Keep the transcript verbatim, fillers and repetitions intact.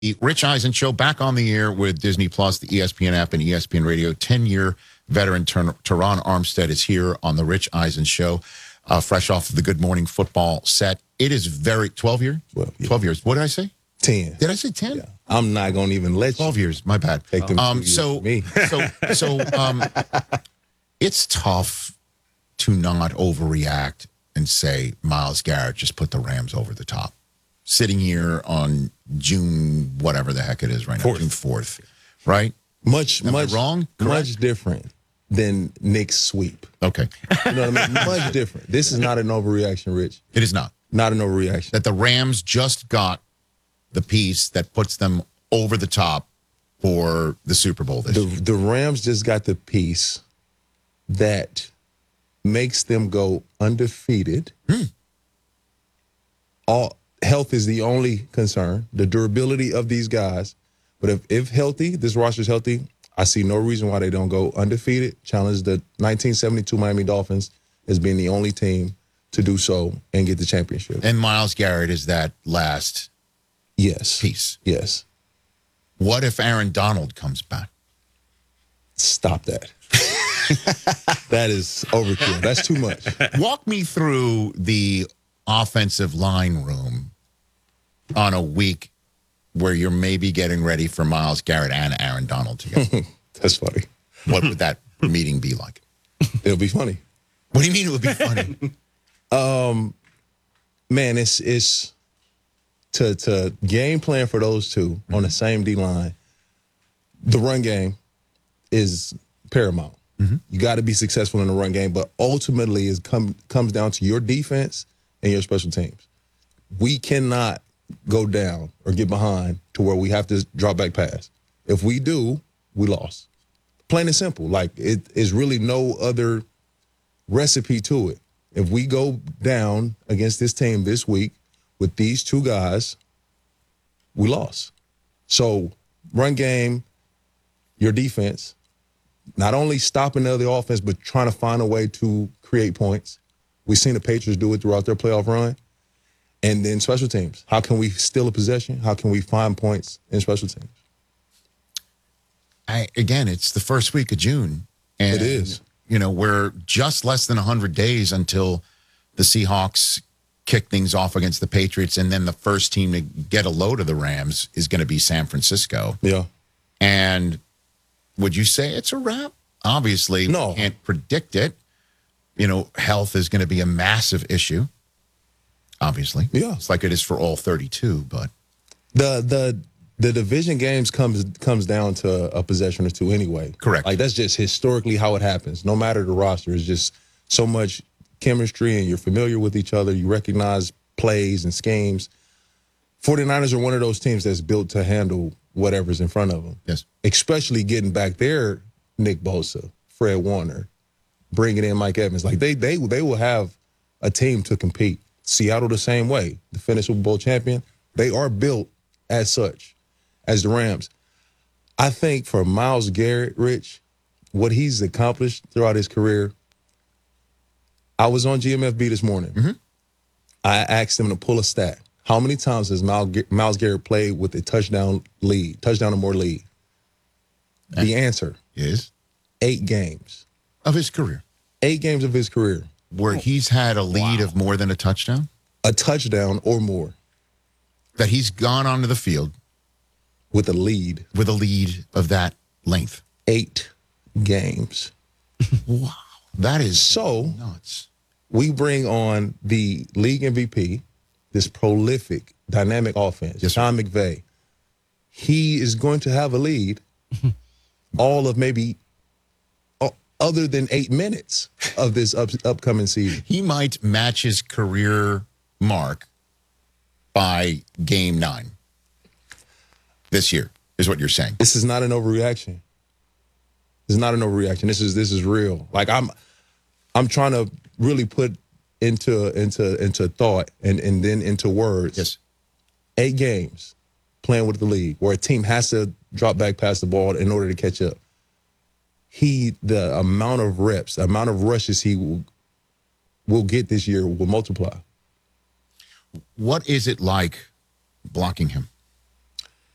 The Rich Eisen Show back on the air with Disney Plus, the E S P N app, and E S P N Radio. ten-year veteran Ter- Teron Armstead is here on the Rich Eisen Show, uh, fresh off of the Good Morning Football set. It is very twelve years. Well, yeah. twelve years. What did I say? ten. Did I say ten? Yeah. I'm not gonna even let twelve you. years. My bad. Take them um, two years so, for me. so, so, um, it's tough to not overreact and say Myles Garrett just put the Rams over the top. Sitting here on June, whatever the heck it is right now, fourth. June fourth, right? Much, Am I much wrong? Correct? Much different than Nick's sweep. Okay. You know what I mean? Much different. This is not an overreaction, Rich. It is not. Not an overreaction. That the Rams just got the piece that puts them over the top for the Super Bowl this The, year. the Rams just got the piece that makes them go undefeated. Hmm. All health is the only concern, the durability of these guys. But if, if healthy, this roster's healthy, I see no reason why they don't go undefeated, challenge the nineteen seventy-two Miami Dolphins as being the only team to do so and get the championship. And Myles Garrett is that last Yes. piece. Yes. What if Aaron Donald comes back? Stop that. That is overkill. That's too much. Walk me through the offensive line room on a week where you're maybe getting ready for Myles Garrett and Aaron Donald together. That's funny. What would that meeting be like? It'll be funny. What do you mean it would be funny? Um, man, it's it's to to game plan for those two mm-hmm. on the same D line. The run game is paramount. Mm-hmm. You got to be successful in the run game, but ultimately it come comes down to your defense and your special teams. We cannot go down or get behind to where we have to drop back pass. If we do, we lost. Plain and simple. Like, it is really no other recipe to it. If we go down against this team this week with these two guys, we lost. So, run game, your defense, not only stopping the other offense, but trying to find a way to create points. We've seen the Patriots do it throughout their playoff run. And then special teams. How can we steal a possession? How can we find points in special teams? I, again, it's the first week of June. And, it is. You know, we're just less than one hundred days until the Seahawks kick things off against the Patriots. And then the first team to get a load of the Rams is going to be San Francisco. Yeah. And would you say it's a wrap? Obviously, no. We can't predict it. You know, health is going to be a massive issue. Obviously. Yeah. It's like it is for all thirty-two, but the the the division games comes comes down to a possession or two anyway. Correct. Like, that's just historically how it happens. No matter the roster, it's just so much chemistry and you're familiar with each other. You recognize plays and schemes. 49ers are one of those teams that's built to handle whatever's in front of them. Yes. Especially getting back there, Nick Bosa, Fred Warner, bringing in Mike Evans. Like, they they they will have a team to compete. Seattle the same way, the defending Super Bowl champion. They are built as such as the Rams. I think for Myles Garrett, Rich, what he's accomplished throughout his career, I was on G M F B this morning. Mm-hmm. I asked him to pull a stat. How many times has Myles Garrett played with a touchdown lead, touchdown or more lead? And the answer is eight games. Of his career. Eight games of his career. Where he's had a lead wow. of more than a touchdown? A touchdown or more. That he's gone onto the field. With a lead. With a lead of that length. Eight games. Wow. That is so nuts. We bring on the league M V P, this prolific, dynamic offense, yes, Sean McVay. He is going to have a lead all of maybe other than eight minutes of this up, upcoming season. He might match his career mark by game nine this year, is what you're saying. This is not an overreaction. This is not an overreaction. This is this is real. Like, I'm I'm trying to really put into into into thought and, and then into words. Yes. Eight games playing with the league where a team has to drop back past the ball in order to catch up. He, the amount of reps, the amount of rushes he will, will get this year will multiply. What is it like blocking him?